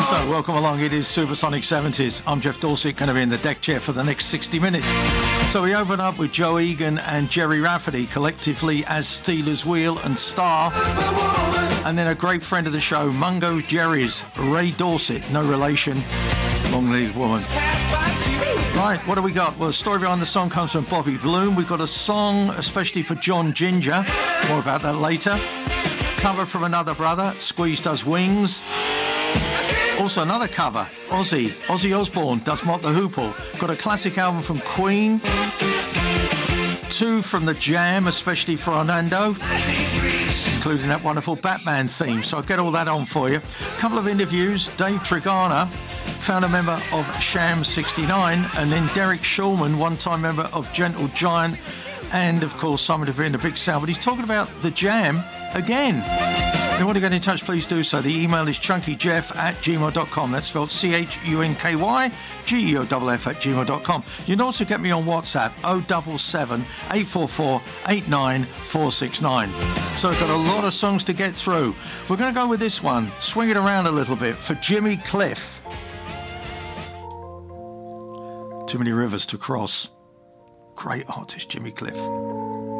So, welcome along. It is Supersonic 70s. I'm Jeff Dorset, going to be in the deck chair for the next 60 minutes. So, we open up with Joe Egan and Jerry Rafferty, collectively as Steelers Wheel and Star. And then a great friend of the show, Mungo Jerry's Ray Dorset, no relation, long-legged woman. Right, what do we got? Well, the story behind the song comes from Bobby Bloom. We've got a song especially for John Ginger. More about that later. Cover from another brother, Squeeze Does Wings. Also another cover, Ozzy Osbourne does Mott the Hoople. Got a classic album from Queen. 2 from The Jam, especially for Orlando, including that wonderful Batman theme. So I'll get all that on for you. A couple of interviews. Dave Trigana, founder member of Sham 69, and then Derek Shulman, one-time member of Gentle Giant, and of course Simon Devere in the Big Sound. But he's talking about The Jam again. If you want to get in touch, please do so. The email is chunkyjeff@gmail.com. That's spelled CHUNKYGEOFF@gmail.com. You can also get me on WhatsApp, 077 844 89469. So I've got a lot of songs to get through. We're going to go with this one, swing it around a little bit, for Jimmy Cliff. Too many rivers to cross. Great artist, Jimmy Cliff.